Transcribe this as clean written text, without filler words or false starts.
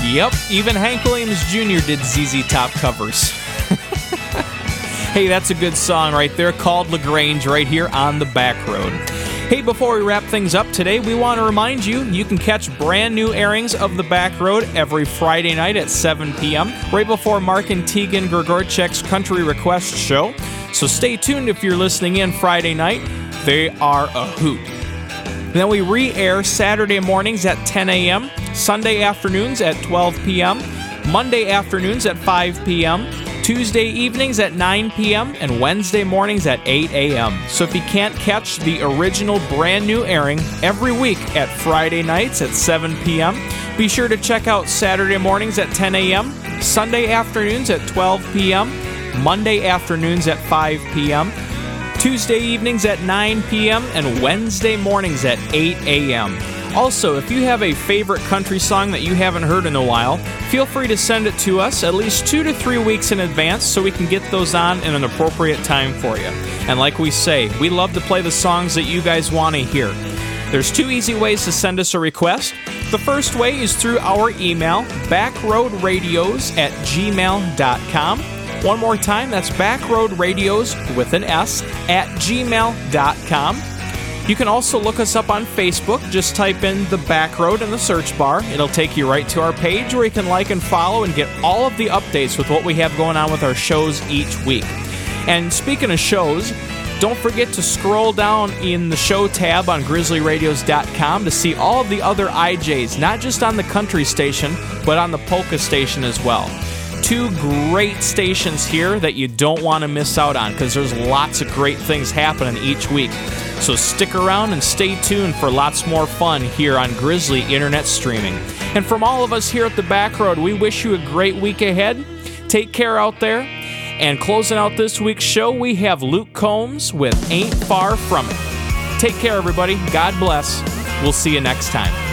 Yep, even Hank Williams Jr. did ZZ Top covers. Hey, that's a good song right there, called LaGrange, right here on The Back Road. Hey, before we wrap things up today, we want to remind you, you can catch brand new airings of The Back Road every Friday night at 7 p.m., right before Mark and Tegan Grigorchek's Country Request show. So stay tuned if you're listening in Friday night. They are a hoot. Then we re-air Saturday mornings at 10 a.m., Sunday afternoons at 12 p.m., Monday afternoons at 5 p.m., Tuesday evenings at 9 p.m., and Wednesday mornings at 8 a.m. So if you can't catch the original brand new airing every week at Friday nights at 7 p.m., be sure to check out Saturday mornings at 10 a.m., Sunday afternoons at 12 p.m., Monday afternoons at 5 p.m., Tuesday evenings at 9 p.m., and Wednesday mornings at 8 a.m. Also, if you have a favorite country song that you haven't heard in a while, feel free to send it to us at least 2 to 3 weeks in advance so we can get those on in an appropriate time for you. And like we say, we love to play the songs that you guys want to hear. There's 2 easy ways to send us a request. The first way is through our email, backroadradios@gmail.com. One more time, that's backroadradios with an S @gmail.com. You can also look us up on Facebook. Just type in The Back Road in the search bar. It'll take you right to our page where you can like and follow and get all of the updates with what we have going on with our shows each week. And speaking of shows, don't forget to scroll down in the show tab on grizzlyradios.com to see all of the other IJs, not just on the country station, but on the polka station as well. 2 great stations here that you don't want to miss out on because there's lots of great things happening each week. So stick around and stay tuned for lots more fun here on Grizzly Internet Streaming. And from all of us here at The Back Road, we wish you a great week ahead. Take care out there. And closing out this week's show, we have Luke Combs with Ain't Far From It. Take care, everybody. God bless. We'll see you next time.